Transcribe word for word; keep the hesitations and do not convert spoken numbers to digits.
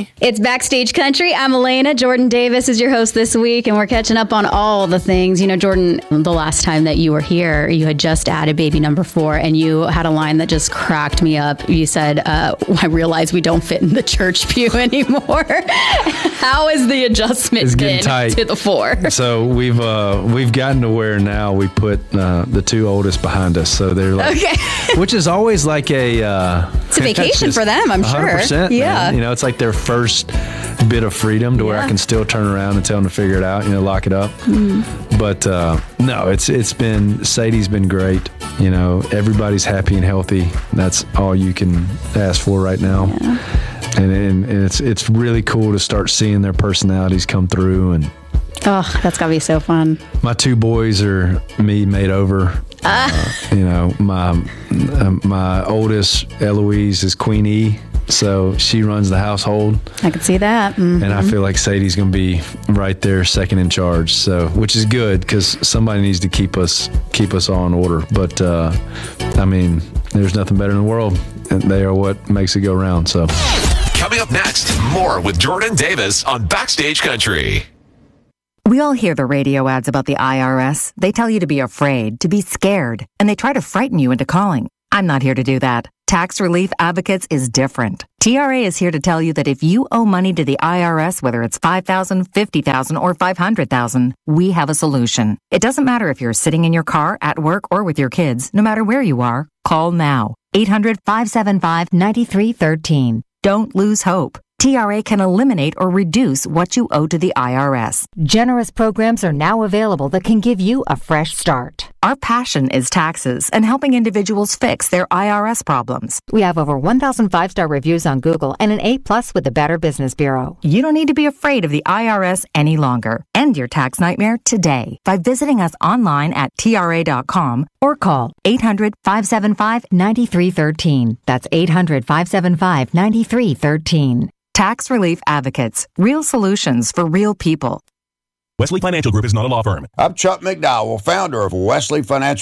Country. It's Backstage Country. I'm Elena. Jordan Davis is your host this week, and we're catching up on all the things. You know, Jordan, the last time that you were here, you had just added baby number four, and you had a line that just cracked me up. You said, uh, I realize we don't fit in the church pew anymore. How has the adjustment It's been tight. to the four? So we've uh, we've gotten to where now we put uh, the two oldest behind us. So they're like, Okay. which is always like a uh, It's a vacation just for them, I'm sure. one hundred percent, Yeah. man. You know, it's like their first bit of freedom to where Yeah. I can still turn around and tell them to figure it out, you know, lock it up. Mm. But uh, no, it's it's been, Sadie's been great. You know, everybody's happy and healthy. That's all you can ask for right now. Yeah. And, and, and it's it's really cool to start seeing their personalities come through. And Oh, that's got to be so fun. my two boys are me made over. Uh, you know, my um, my oldest, Eloise, is Queen E, so she runs the household. I could see that. Mm-hmm. And I feel like Sadie's going to be right there, second in charge. So, which is good because somebody needs to keep us keep us all in order. But uh, I mean, there's nothing better in the world, and they are what makes it go round. So, Coming up next, more with Jordan Davis on Backstage Country. We all hear the radio ads about the I R S. They tell you to be afraid, to be scared, and they try to frighten you into calling. I'm not here to do that. Tax Relief Advocates is different. T R A is here to tell you that if you owe money to the I R S, whether it's five thousand dollars, fifty thousand dollars, or five hundred thousand dollars, we have a solution. It doesn't matter if you're sitting in your car, at work, or with your kids. No matter where you are, call now. eight hundred, five seven five, nine three one three. Don't lose hope. T R A can eliminate or reduce what you owe to the I R S. Generous programs are now available that can give you a fresh start. Our passion is taxes and helping individuals fix their I R S problems. We have over one thousand five-star reviews on Google and an A plus with the Better Business Bureau. You don't need to be afraid of the I R S any longer. End your tax nightmare today by visiting us online at T R A dot com Or call eight hundred, five seven five, nine three one three. That's eight hundred, five seven five, nine three one three. Tax Relief Advocates. Real solutions for real people. Wesley Financial Group is not a law firm. I'm Chuck McDowell, founder of Wesley Financial